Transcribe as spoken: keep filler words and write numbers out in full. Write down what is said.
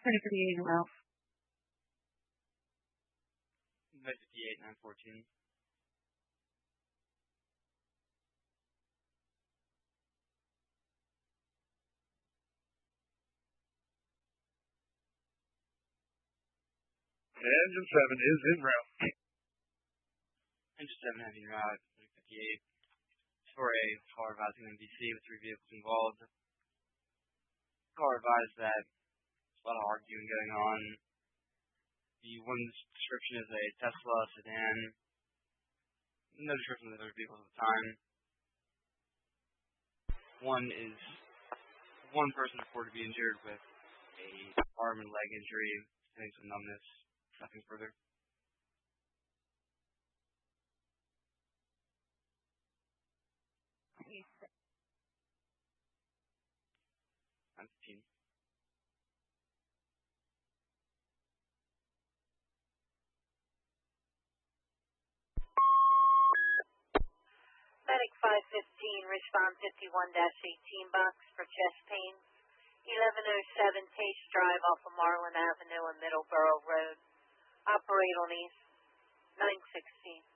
twenty fifty-eight and Ralph. Med fifty-eight, nine fourteen. Engine seven is en route. Engine seven heavy route, twenty fifty-eight. For a car advising M D C with three vehicles involved. Car advised that there's a lot of arguing going on. The one's description is a Tesla sedan. No description of the other vehicles at the time. One is one person reported to be injured with a arm and leg injury, having some numbness. Nothing further. nine fifteen. Medic five fifteen, respond fifty-one dash eighteen box for chest pain. eleven oh seven Pace Drive off of Marlin Avenue and Middleborough Road. Operate on East nine sixteen.